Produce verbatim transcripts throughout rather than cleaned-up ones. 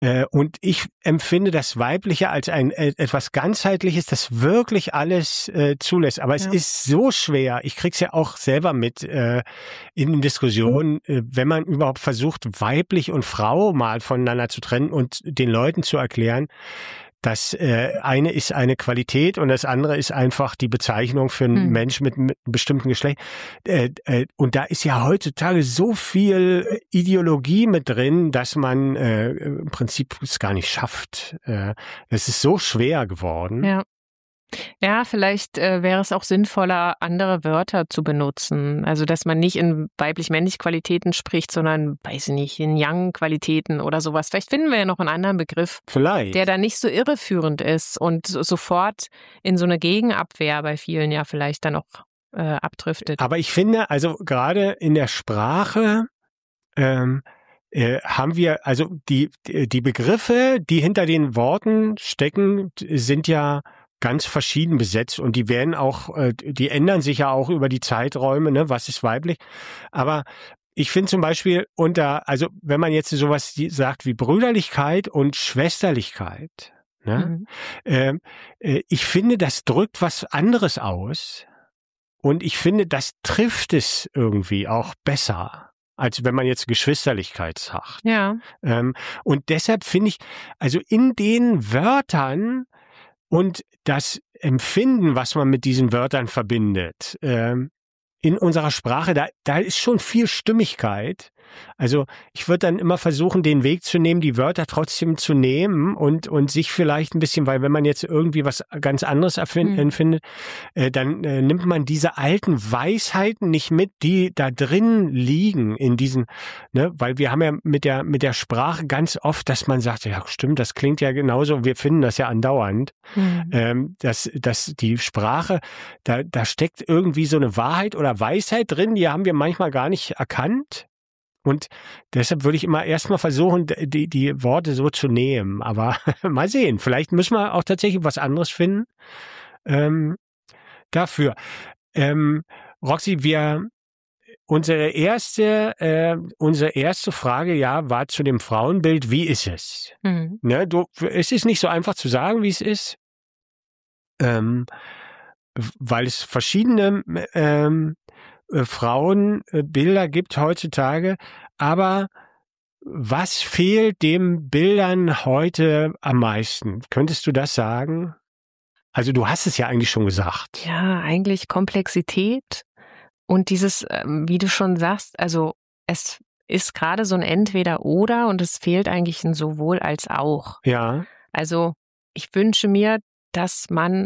Äh, und ich empfinde das Weibliche als ein äh, etwas Ganzheitliches, das wirklich alles äh, zulässt. Aber es Ja. ist so schwer. Ich krieg's ja auch selber mit äh, in Diskussionen, äh, wenn man überhaupt versucht, weiblich und Frau mal voneinander zu trennen und den Leuten zu erklären, das äh, eine ist eine Qualität und das andere ist einfach die Bezeichnung für einen Hm. Menschen mit, mit einem bestimmten Geschlecht. Äh, äh, und da ist ja heutzutage so viel Ideologie mit drin, dass man äh, im Prinzip es gar nicht schafft. Äh, es ist so schwer geworden. Ja. Ja, vielleicht äh, wäre es auch sinnvoller, andere Wörter zu benutzen. Also, dass man nicht in weiblich-männlich Qualitäten spricht, sondern, weiß ich nicht, in Yang-Qualitäten oder sowas. Vielleicht finden wir ja noch einen anderen Begriff, Vielleicht. der da nicht so irreführend ist und so- sofort in so eine Gegenabwehr bei vielen ja vielleicht dann auch äh, abdriftet. Aber ich finde, also gerade in der Sprache ähm, äh, haben wir, also die, die Begriffe, die hinter den Worten stecken, sind ja ganz verschieden besetzt und die werden auch, äh, die ändern sich ja auch über die Zeiträume, ne, was ist weiblich. Aber ich finde zum Beispiel unter, also wenn man jetzt sowas die- sagt wie Brüderlichkeit und Schwesterlichkeit, ne, Mhm. ähm, äh, ich finde, das drückt was anderes aus und ich finde, das trifft es irgendwie auch besser, als wenn man jetzt Geschwisterlichkeit sagt. Ja. Ähm, und deshalb finde ich, also in den Wörtern und das Empfinden, was man mit diesen Wörtern verbindet, ähm, in unserer Sprache, da, da ist schon viel Stimmigkeit. Also ich würde dann immer versuchen, den Weg zu nehmen, die Wörter trotzdem zu nehmen und, und sich vielleicht ein bisschen, weil wenn man jetzt irgendwie was ganz anderes erfind, Mhm. empfindet, äh, dann äh, nimmt man diese alten Weisheiten nicht mit, die da drin liegen in diesen, ne, weil wir haben ja mit der, mit der Sprache ganz oft, dass man sagt, ja stimmt, das klingt ja genauso, wir finden das ja andauernd, Mhm. ähm, dass, dass die Sprache, da, da steckt irgendwie so eine Wahrheit oder Weisheit drin, die haben wir manchmal gar nicht erkannt. Und deshalb würde ich immer erstmal versuchen, die, die Worte so zu nehmen. Aber mal sehen, vielleicht müssen wir auch tatsächlich was anderes finden ähm, dafür. Ähm, Roxy, wir unsere erste, äh, unsere erste Frage ja war zu dem Frauenbild, wie ist es? Mhm. Ne, du, es ist nicht so einfach zu sagen, wie es ist, ähm, weil es verschiedene ähm, äh, Frauenbilder gibt heutzutage, aber was fehlt den Bildern heute am meisten? Könntest du das sagen? Also du hast es ja eigentlich schon gesagt. Ja, eigentlich Komplexität und dieses, ähm, wie du schon sagst, also es ist gerade so ein Entweder-Oder und es fehlt eigentlich ein sowohl als auch. Ja, Also ich wünsche mir, dass man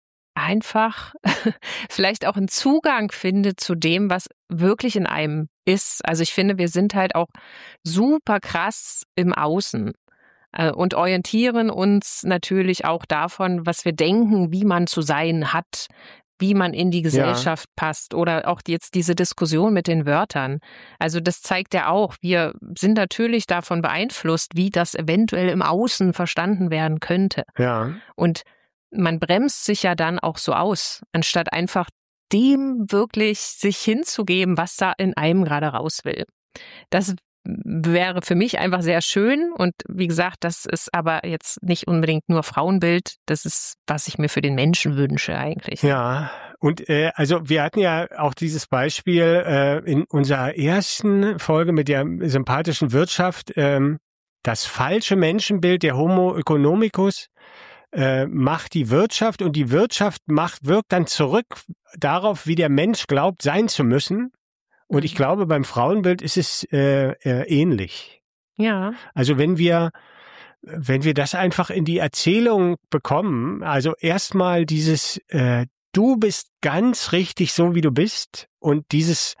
einfach vielleicht auch einen Zugang findet zu dem, was wirklich in einem ist. Also ich finde, wir sind halt auch super krass im Außen äh, und orientieren uns natürlich auch davon, was wir denken, wie man zu sein hat, wie man in die Gesellschaft passt oder auch jetzt diese Diskussion mit den Wörtern. Also das zeigt ja auch, wir sind natürlich davon beeinflusst, wie das eventuell im Außen verstanden werden könnte. ja. Und man bremst sich ja dann auch so aus, anstatt einfach dem wirklich sich hinzugeben, was da in einem gerade raus will. Das wäre für mich einfach sehr schön und wie gesagt, das ist aber jetzt nicht unbedingt nur Frauenbild, das ist, was ich mir für den Menschen wünsche eigentlich. Ja, und äh, also wir hatten ja auch dieses Beispiel äh, in unserer ersten Folge mit der sympathischen Wirtschaft, ähm, das falsche Menschenbild der Homo economicus äh, macht die Wirtschaft und die Wirtschaft macht, wirkt dann zurück darauf, wie der Mensch glaubt, sein zu müssen. Und ich glaube, beim Frauenbild ist es äh, äh, ähnlich. Ja. Also wenn wir, wenn wir das einfach in die Erzählung bekommen, also erstmal dieses, äh, du bist ganz richtig so, wie du bist und dieses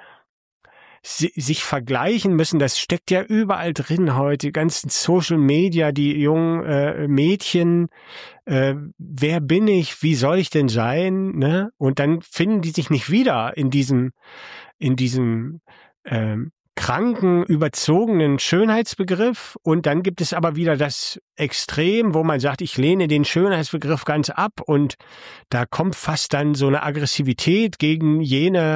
si- sich vergleichen müssen, das steckt ja überall drin heute, die ganzen Social Media, die jungen äh, Mädchen, äh, wer bin ich, wie soll ich denn sein, ne? Und dann finden die sich nicht wieder in diesem, in diesem ähm, kranken, überzogenen Schönheitsbegriff und dann gibt es aber wieder das Extrem, wo man sagt, ich lehne den Schönheitsbegriff ganz ab und da kommt fast dann so eine Aggressivität gegen jene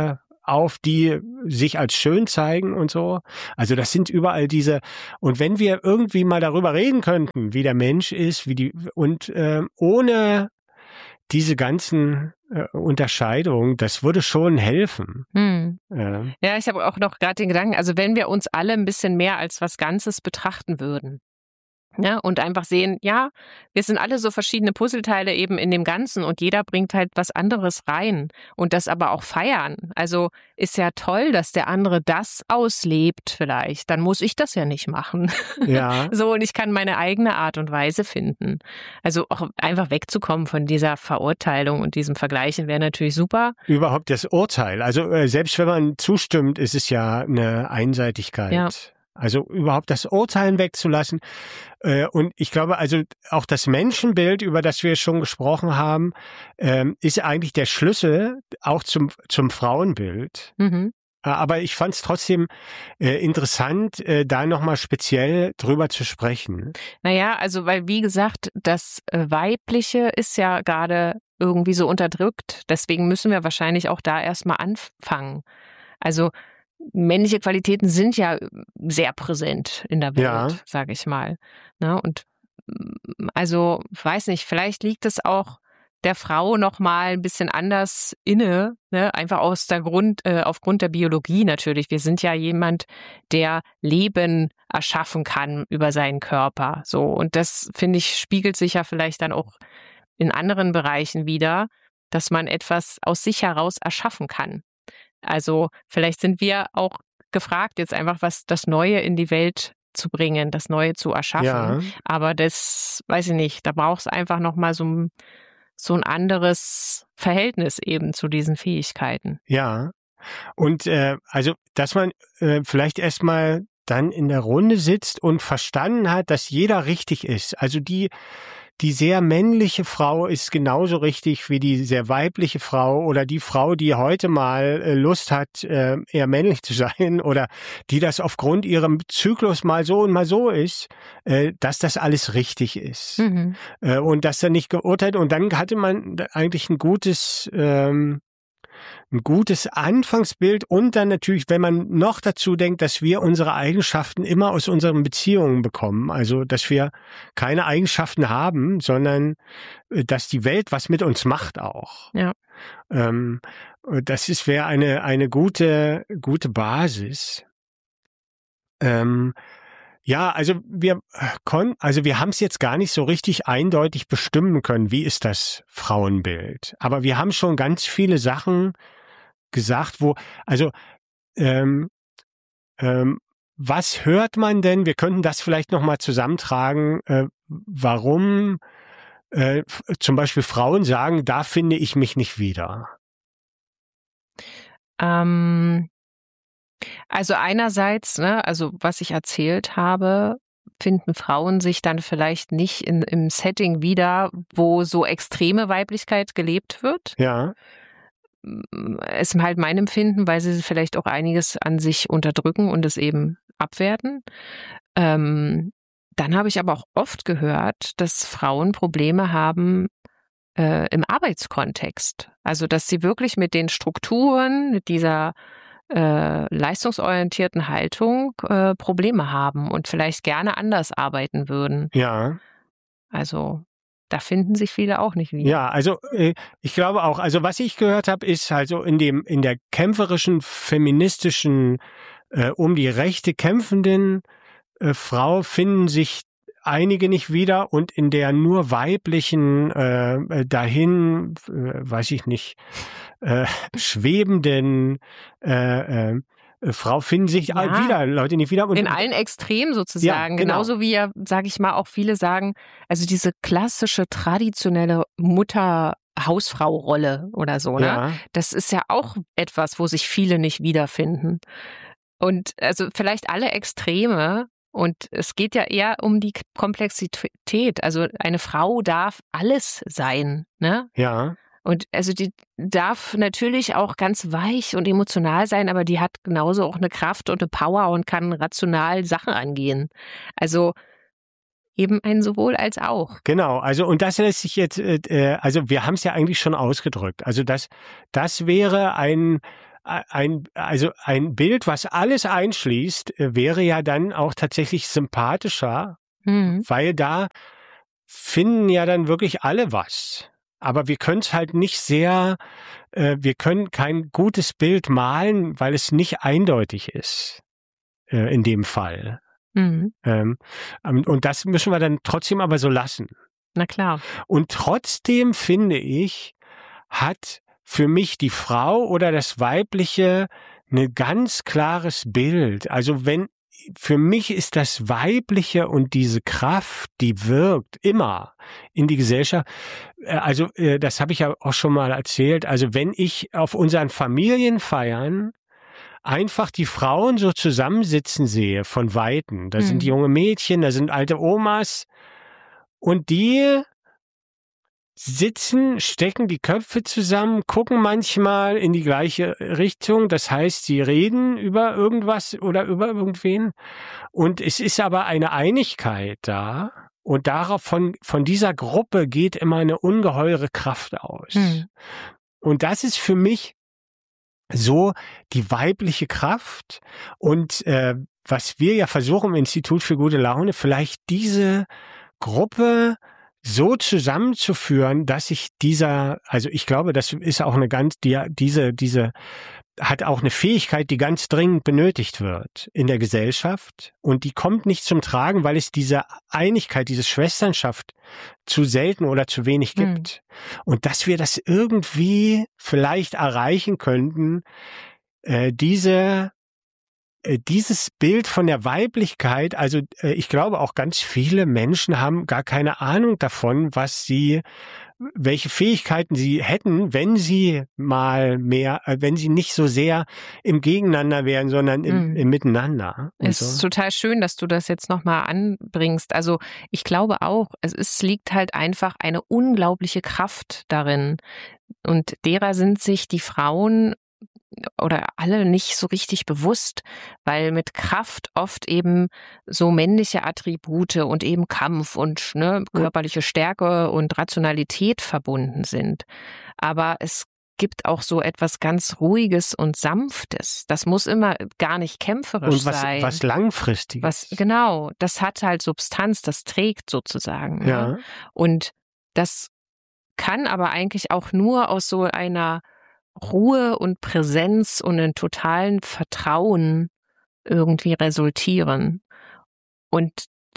auf, die sich als schön zeigen und so. Also das sind überall diese, und wenn wir irgendwie mal darüber reden könnten, wie der Mensch ist, wie die, und äh, ohne diese ganzen äh, Unterscheidungen, das würde schon helfen. Hm. Ja, ja, ich habe auch noch gerade den Gedanken, also wenn wir uns alle ein bisschen mehr als was Ganzes betrachten würden, ja, und einfach sehen, ja, wir sind alle so verschiedene Puzzleteile eben in dem Ganzen und jeder bringt halt was anderes rein und das aber auch feiern. Also ist ja toll, dass der andere das auslebt vielleicht, dann muss ich das ja nicht machen. ja. So, und ich kann meine eigene Art und Weise finden. Also auch einfach wegzukommen von dieser Verurteilung und diesem Vergleichen wäre natürlich super. Überhaupt das Urteil. Also äh, selbst wenn man zustimmt, ist es ja eine Einseitigkeit. Ja. Also überhaupt das Urteilen wegzulassen. Äh, und ich glaube, also auch das Menschenbild, über das wir schon gesprochen haben, ähm, ist eigentlich der Schlüssel auch zum, zum Frauenbild. Mhm. Aber ich fand es trotzdem äh, interessant, äh, da nochmal speziell drüber zu sprechen. Naja, also weil wie gesagt, das äh, Weibliche ist ja gerade irgendwie so unterdrückt. Deswegen müssen wir wahrscheinlich auch da erstmal anfangen. Also männliche Qualitäten sind ja sehr präsent in der Welt, Ja. sage ich mal. Ne? Und mm, also, weiß nicht, vielleicht liegt es auch der Frau noch mal ein bisschen anders inne, ne? Einfach aus der Grund, äh, aufgrund der Biologie natürlich. Wir sind ja jemand, der Leben erschaffen kann über seinen Körper. So, und das, finde ich, spiegelt sich ja vielleicht dann auch in anderen Bereichen wieder, dass man etwas aus sich heraus erschaffen kann. Also vielleicht sind wir auch gefragt, jetzt einfach was das Neue in die Welt zu bringen, das Neue zu erschaffen. Ja. Aber das, weiß ich nicht, da braucht es einfach nochmal so ein, so ein anderes Verhältnis eben zu diesen Fähigkeiten. Ja. Und äh, also, dass man äh, vielleicht erstmal dann in der Runde sitzt und verstanden hat, dass jeder richtig ist. Also die Die sehr männliche Frau ist genauso richtig wie die sehr weibliche Frau oder die Frau, die heute mal äh, Lust hat, äh, eher männlich zu sein oder die das aufgrund ihrem Zyklus mal so und mal so ist, äh, dass das alles richtig ist. Mhm. Äh, und dass er nicht geurteilt. Und dann hatte man eigentlich ein gutes ähm, ein gutes Anfangsbild und dann natürlich, wenn man noch dazu denkt, dass wir unsere Eigenschaften immer aus unseren Beziehungen bekommen, also dass wir keine Eigenschaften haben, sondern äh, dass die Welt was mit uns macht auch. Ja. Ähm, das ist wäre eine eine gute gute Basis. Ähm, ja, also wir konnten, also wir haben es jetzt gar nicht so richtig eindeutig bestimmen können, wie ist das Frauenbild. Aber wir haben schon ganz viele Sachen gesagt, wo, also ähm, ähm, was hört man denn? Wir könnten das vielleicht nochmal zusammentragen, äh, warum äh, f- zum Beispiel Frauen sagen, da finde ich mich nicht wieder. Ähm, also einerseits, ne, also was ich erzählt habe, finden Frauen sich dann vielleicht nicht in, im Setting wieder, wo so extreme Weiblichkeit gelebt wird. Ja, Ist halt mein Empfinden, weil sie vielleicht auch einiges an sich unterdrücken und es eben abwerten. Ähm, dann habe ich aber auch oft gehört, dass Frauen Probleme haben äh, im Arbeitskontext. Also, dass sie wirklich mit den Strukturen, mit dieser äh, leistungsorientierten Haltung äh, Probleme haben und vielleicht gerne anders arbeiten würden. ja. Also, da finden sich viele auch nicht wieder. Ja, also äh, ich glaube auch, also was ich gehört habe, ist also in dem in der kämpferischen feministischen äh, um die Rechte kämpfenden äh, Frau finden sich einige nicht wieder und in der nur weiblichen äh, dahin, äh, weiß ich nicht, äh, schwebenden äh, äh, Frau finden sich Ja. wieder Leute nicht wieder. Und In allen Extremen sozusagen. Ja, genau. Genauso wie ja, sage ich mal, auch viele sagen, also diese klassische, traditionelle Mutter-Hausfrau-Rolle oder so, ne? Ja. Das ist ja auch etwas, wo sich viele nicht wiederfinden. Und also vielleicht alle Extreme. Und es geht ja eher um die Komplexität. Also eine Frau darf alles sein, ne? Ja. Und also die darf natürlich auch ganz weich und emotional sein, aber die hat genauso auch eine Kraft und eine Power und kann rational Sachen angehen. Also eben ein sowohl als auch. Genau, also und das lässt sich jetzt, äh, also wir haben es ja eigentlich schon ausgedrückt. Also das, das wäre ein ein, also ein Bild, was alles einschließt, wäre ja dann auch tatsächlich sympathischer, mhm. weil da finden ja dann wirklich alle was. Aber wir können es halt nicht sehr, äh, wir können kein gutes Bild malen, weil es nicht eindeutig ist, äh, in dem Fall. Mhm. Ähm, und das müssen wir dann trotzdem aber so lassen. Na klar. Und trotzdem finde ich, hat für mich die Frau oder das Weibliche ein ganz klares Bild. Also wenn, für mich ist das Weibliche und diese Kraft, die wirkt immer in die Gesellschaft. Also das habe ich ja auch schon mal erzählt. Also wenn ich auf unseren Familienfeiern einfach die Frauen so zusammensitzen sehe von Weitem, da hm. sind junge Mädchen, da sind alte Omas und die sitzen, stecken die Köpfe zusammen, gucken manchmal in die gleiche Richtung. Das heißt, sie reden über irgendwas oder über irgendwen. Und es ist aber eine Einigkeit da. Und darauf von, von dieser Gruppe geht immer eine ungeheure Kraft aus. Mhm. Und das ist für mich so die weibliche Kraft. Und äh, was wir ja versuchen im Institut für gute Laune, vielleicht diese Gruppe so zusammenzuführen, dass sich dieser, also ich glaube, das ist auch eine ganz, die, diese, diese, hat auch eine Fähigkeit, die ganz dringend benötigt wird in der Gesellschaft. Und die kommt nicht zum Tragen, weil es diese Einigkeit, diese Schwesternschaft zu selten oder zu wenig gibt. Mhm. Und dass wir das irgendwie vielleicht erreichen könnten, äh, diese Dieses Bild von der Weiblichkeit, also ich glaube auch ganz viele Menschen haben gar keine Ahnung davon, was sie, welche Fähigkeiten sie hätten, wenn sie mal mehr, wenn sie nicht so sehr im Gegeneinander wären, sondern im, mm. im Miteinander. Es ist so. Total schön, dass du das jetzt nochmal anbringst. Also ich glaube auch, es ist, liegt halt einfach eine unglaubliche Kraft darin. Und derer sind sich die Frauen oder alle nicht so richtig bewusst, weil mit Kraft oft eben so männliche Attribute und eben Kampf und ne, körperliche Stärke und Rationalität verbunden sind. Aber es gibt auch so etwas ganz Ruhiges und Sanftes. Das muss immer gar nicht kämpferisch und was, sein. was Langfristiges. Was, genau, das hat halt Substanz, das trägt sozusagen. Ja. Ne? Und das kann aber eigentlich auch nur aus so einer Ruhe und Präsenz und einem totalen Vertrauen irgendwie resultieren. Und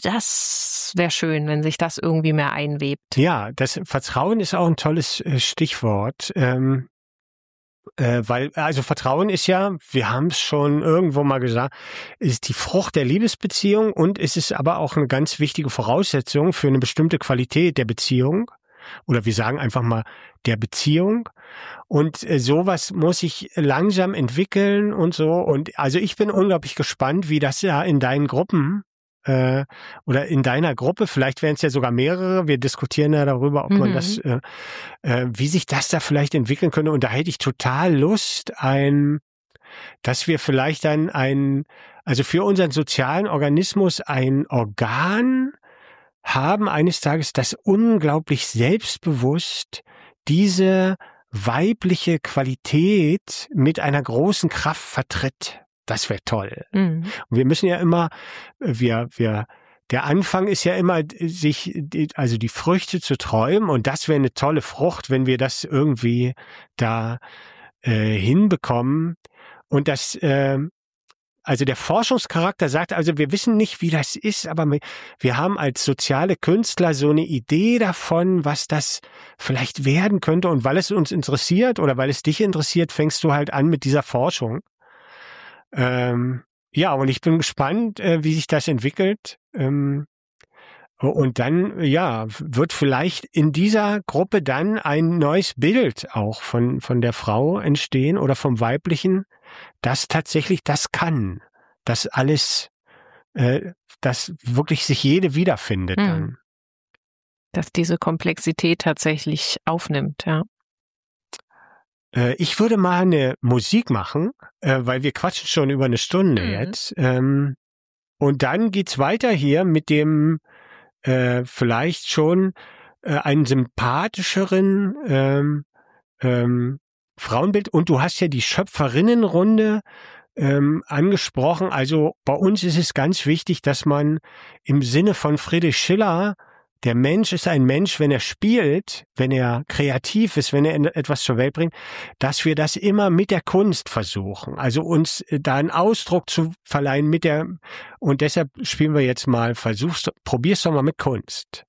das wäre schön, wenn sich das irgendwie mehr einwebt. Ja, das Vertrauen ist auch ein tolles Stichwort. Ähm, äh, weil, also Vertrauen ist ja, wir haben es schon irgendwo mal gesagt, ist die Frucht der Liebesbeziehung und es ist aber auch eine ganz wichtige Voraussetzung für eine bestimmte Qualität der Beziehung. Oder wir sagen einfach mal der Beziehung. Und äh, sowas muss sich langsam entwickeln und so. Und also ich bin unglaublich gespannt, wie das ja in deinen Gruppen äh, oder in deiner Gruppe, vielleicht wären es ja sogar mehrere, wir diskutieren ja darüber, ob mhm. man das, äh, äh, wie sich das da vielleicht entwickeln könnte. Und da hätte ich total Lust, ein, dass wir vielleicht dann ein, also für unseren sozialen Organismus ein Organ haben eines Tages, das unglaublich selbstbewusst diese weibliche Qualität mit einer großen Kraft vertritt. Das wäre toll. Mhm. Und wir müssen ja immer, wir, wir, der Anfang ist ja immer, sich, also die Früchte zu träumen und das wäre eine tolle Frucht, wenn wir das irgendwie da äh, hinbekommen. Und das, äh, Also der Forschungscharakter sagt, also wir wissen nicht, wie das ist, aber wir haben als soziale Künstler so eine Idee davon, was das vielleicht werden könnte. Und weil es uns interessiert oder weil es dich interessiert, fängst du halt an mit dieser Forschung. Ähm, ja, und ich bin gespannt, äh, wie sich das entwickelt. Ähm, und dann, ja, wird vielleicht in dieser Gruppe dann ein neues Bild auch von, von der Frau entstehen oder vom Weiblichen, das tatsächlich das kann, dass alles, äh, dass wirklich sich jede wiederfindet. Hm. Dann. Dass diese Komplexität tatsächlich aufnimmt, ja. Äh, ich würde mal eine Musik machen, äh, weil wir quatschen schon über eine Stunde hm. jetzt. Ähm, und dann geht's weiter hier mit dem äh, vielleicht schon äh, einen sympathischeren ähm, ähm, Frauenbild. Und du hast ja die Schöpferinnenrunde ähm, angesprochen. Also bei uns ist es ganz wichtig, dass man im Sinne von Friedrich Schiller, der Mensch ist ein Mensch, wenn er spielt, wenn er kreativ ist, wenn er etwas zur Welt bringt, dass wir das immer mit der Kunst versuchen. Also uns da einen Ausdruck zu verleihen mit der, und deshalb spielen wir jetzt mal, versuch's, probier's doch mal mit Kunst.